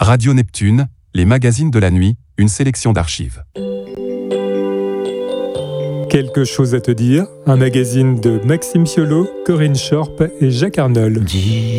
Radio Neptune, les magazines de la nuit, une sélection d'archives. Quelque chose à te dire, un magazine de Maxime Piolo, Corinne Schorp et Jacques Arnold.